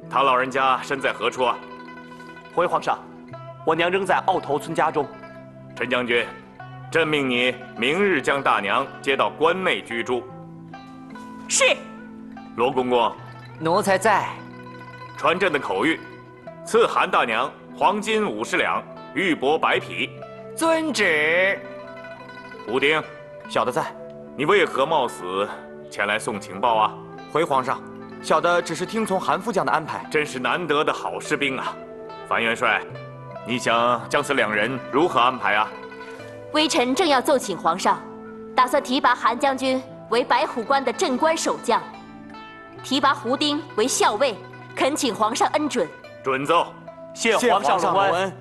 他老人家身在何处啊？ 回皇上，我娘仍在澳头村家中。 陈将军，朕命你明日将大娘接到关内居住。 是。 罗公公， 奴才在。 传朕的口谕，赐韩大娘黄金50两，玉帛100匹。 遵旨。 武丁， 小的在。 你为何冒死前来送情报啊？ 回皇上，小的只是听从韩副将的安排。 真是难得的好士兵啊！樊元帅，你想将此2人如何安排啊？ 微臣正要奏请皇上，打算提拔韩将军为白虎关的镇关守将，提拔胡丁为校尉，恳请皇上恩准。 准奏。 谢皇上隆恩。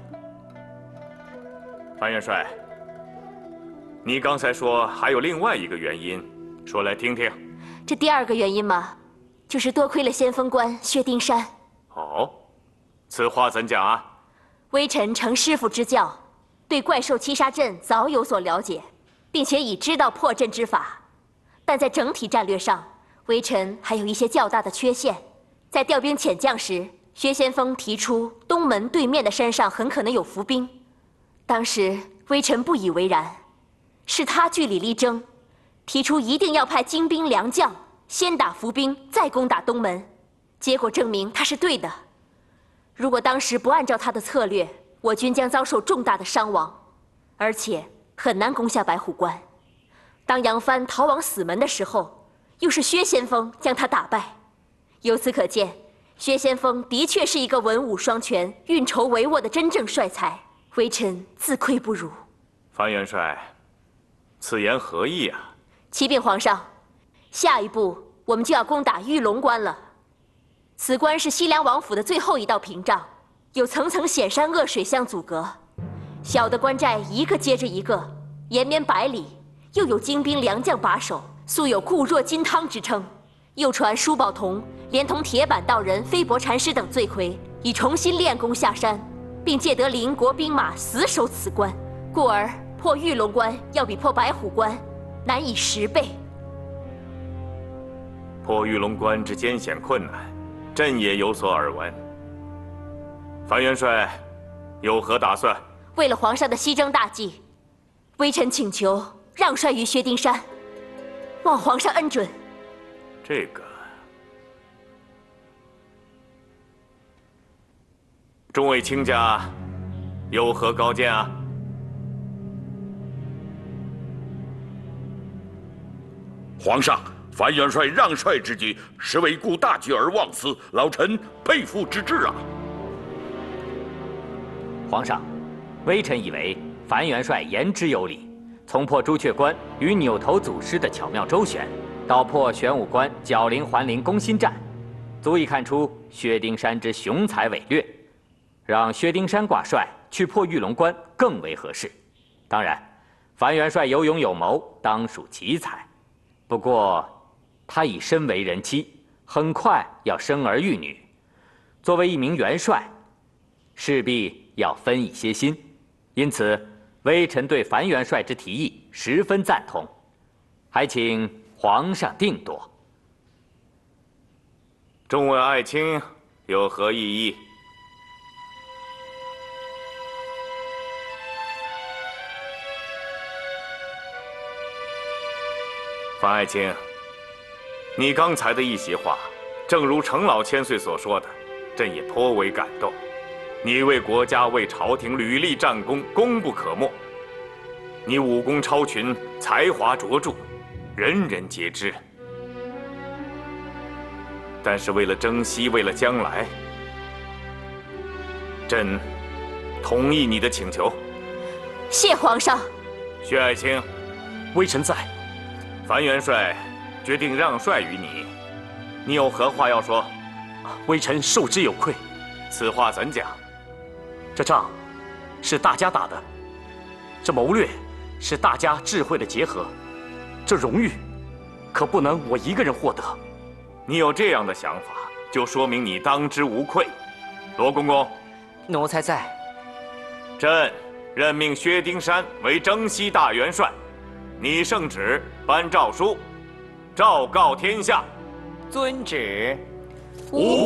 樊元帅，你刚才说还有另外一个原因，说来听听。 这第2个原因嘛，就是多亏了先锋官薛丁山。 哦，此话怎讲啊？ 微臣承师傅之教，对怪兽七杀阵早有所了解，并且已知道破阵之法，但在整体战略上，微臣还有一些较大的缺陷。在调兵遣将时，薛先锋提出东门对面的山上很可能有伏兵，当时微臣不以为然，是他据理力争，提出一定要派精兵良将先打伏兵，再攻打东门。结果证明他是对的。如果当时不按照他的策略，我军将遭受重大的伤亡，而且很难攻下白虎关。当杨帆逃往死门的时候，又是薛先锋将他打败。由此可见，薛先锋的确是一个文武双全、运筹帷幄的真正帅才，微臣自愧不如。 樊元帅，此言何意啊？ 启禀皇上，下一步我们就要攻打玉龙关了。此关是西凉王府的最后一道屏障，有层层险山恶水相阻隔，小的关寨一个接着一个，延绵100里，又有精兵良将把守，素有固若金汤之称。又传舒宝同连同铁板道人飞伯禅师等罪魁，已重新练功下山，并借得邻国兵马死守此关，故而破玉龙关要比破白虎关难以10倍。 破玉龙关之艰险困难，朕也有所耳闻。樊元帅有何打算？ 为了皇上的西征大计，微臣请求让帅于薛丁山，望皇上恩准。 这个，众位卿家有何高见啊？ 皇上，樊元帅让帅之举，实为顾大局而忘私，老臣佩服之至啊！ 皇上，微臣以为樊元帅言之有理，从破朱雀关与扭头祖师的巧妙周旋，到破玄武关角灵环灵攻心战，足以看出薛丁山之雄才伟略。让薛丁山挂帅去破玉龙关更为合适。当然，樊元帅有勇有谋，当属奇才。不过，他已身为人妻，很快要生儿育女，作为一名元帅，势必要分一些心。因此，微臣对樊元帅之提议十分赞同，还请皇上定夺。 众位爱卿有何异议？樊爱卿，你刚才的一席话，正如程老千岁所说的，朕也颇为感动。你为国家、为朝廷屡立战功，功不可没。你武功超群，才华卓著，人人皆知。但是为了征西，为了将来，朕同意你的请求。 谢皇上。 薛爱卿， 微臣在。 樊元帅决定让帅于你，你有何话要说？ 微臣受之有愧。 此话怎讲？ 这仗是大家打的，这谋略是大家智慧的结合，这荣誉可不能我一个人获得。 你有这样的想法，就说明你当之无愧。罗公公， 奴才在。 朕任命薛丁山为征西大元帅，拟圣旨，颁诏书，昭告天下。 遵旨。 吾